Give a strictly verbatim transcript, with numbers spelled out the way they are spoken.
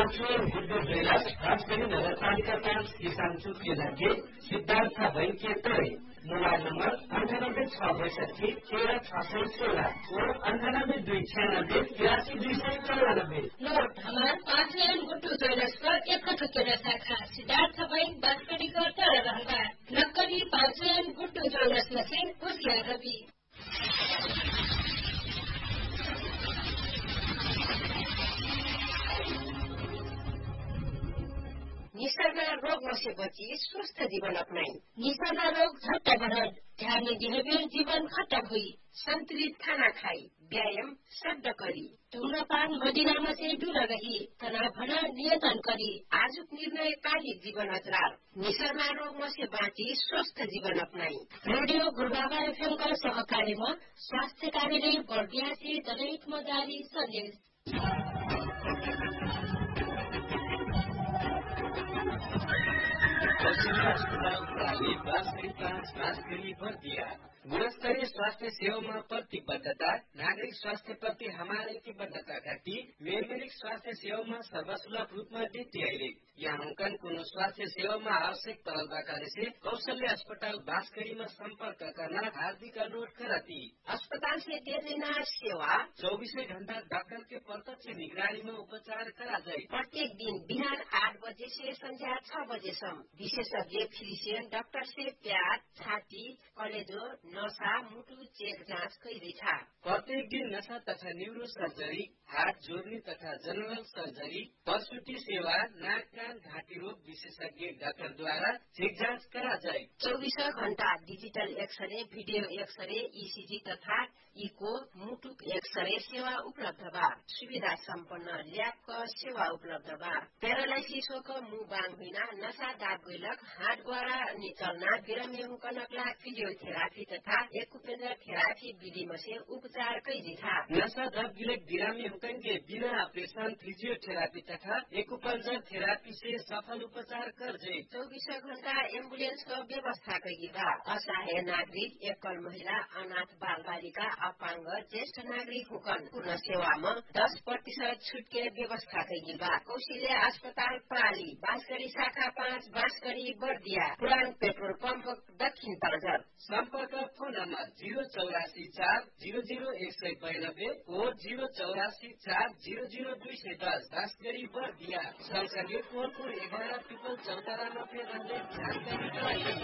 पाँचवें गुड्डो ज्वेलर्स राजगढ़ी नगरपालिका पाँच किसान चौक के लगे सिद्धार्थ बैंक के तय मोबाइल नंबर अंठानब्बे छह बैसठी तेरह छह सौ सोलह और अंठानब्बे दुई छियानब्बे तिरासी दुई सौ चौरानब्बे। नोट हमारे पाँचवें गुड्डो ज्वेलर्स पर इकहत्तर शाखा सिद्धार्थ बैंक बास्कड़ी का तरह रहता नक्कली पाँचवें गुड्डो ज्वेलर्स मशीन उस रवि निसर्ग रोग से बची स्वस्थ जीवन अपनाई। निसर्ग रोग झट्ट बढ़ ध्यान दिने जीवन खत्म हुई। संतुलित खाना खाई व्यायाम शब्द करी धूम्रपान मदिरामा से दूर रही तनाव भना नियंत्रण करी आजुक निर्णय कार्य जीवन अजरार निसर्ग रोग से बाँची स्वस्थ जीवन अपनाई। रेडियो गुरुबाबा एफएम का सहकार्य में स्वास्थ्य कार्यालय बर्दिया से जनहित में जारी संदेश। गुणस्तरीय स्वास्थ्य सेवा में प्रतिबद्धता नागरिक स्वास्थ्य प्रति हमारे प्रतिबद्धता घटी मेमेरिक स्वास्थ्य सेवा में सर्वसुलभ रूप में देती है। यहाँ अंकन कुनो स्वास्थ्य सेवा में आवश्यक तरलता कार्य से कौशल्य अस्पताल बांसकड़ी में संपर्क करना हार्दिक अनुरोध करती। अस्पताल से दे देना सेवा चौबीसों घंटा डॉक्टर के प्रत्यक्ष निगरानी में उपचार करा जाए। प्रत्येक दिन बिहान आठ बजे से संध्या छह बजे सम विशेषज्ञ फिजिशियन डॉक्टर से प्याज छाती कलेजो नशा मुटु चेक जाँच कैदैछ। प्रत्येक दिन नशा तथा न्यूरो सर्जरी हाथ जोड़ने तथा जनरल सर्जरी प्रसूति सेवा नाक कान घाटी रोग विशेषज्ञ डॉक्टर द्वारा चेक जाँच करा जाए। चौबीसों घंटा digital x ray video x-ray ECG तथा इको मुटुक एक्सरे सेवा उपलब्ध बा। सुविधा सम्पन्न ल्याब का सेवा उपलब्ध बा। पैरालाइसिस को मुंह बांग हुईना नशा दाग गैलक हाथ द्वारा निचलना बिरामी हुकनकला फिजियोथेरापी तथा एक्युपेंचर थेरापी विधि में से उपचार कैदी था। नशा दाग गिलक बिरामी हुकन के बिना ऑपरेशन फिजियोथेरापी तथा एक्युपेंचर थेरापी से सफल उपचार कर जाए। चौबीसों घंटा एम्बुलेंस का व्यवस्था कैदी बा। असहाय नागरिक एकल महिला अनाथ बाल बालिका अपांग ज्येष्ठ नागरिक हुकन पूर्ण सेवा में दस प्रतिशत छूट के व्यवस्था कैदी बा। कौशल्या अस्पताल प्राली बांसकड़ी शाखा पाँच बांसकड़ी बर्दिया पुरान पेट्रोल पंप दक्षिण पांचर। संपर्क फोन नंबर जीरो चौरासी चार जीरो जीरो एक सौ बयानबे और जीरो चौरासी चार जीरो जीरो दुई सौ दस बांसकड़ी बर्दिया। संसदीय कोरपुर ग्यारह ट्रिपल चौतारा नब्बे जानकारी